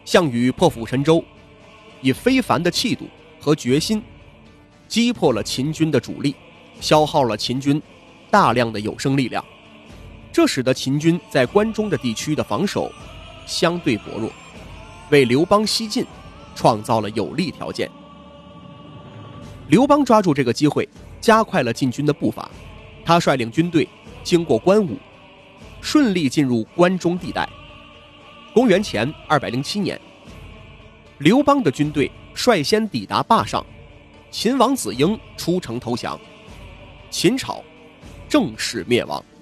项羽破釜沉舟，以非凡的气度和决心击破了秦军的主力，消耗了秦军大量的有生力量，这使得秦军在关中的地区的防守相对薄弱，为刘邦西进创造了有利条件。刘邦抓住这个机会，加快了进军的步伐，他率领军队经过关武，顺利进入关中地带。公元前207年，刘邦的军队率先抵达灞上，秦王子婴出城投降，秦朝正式灭亡。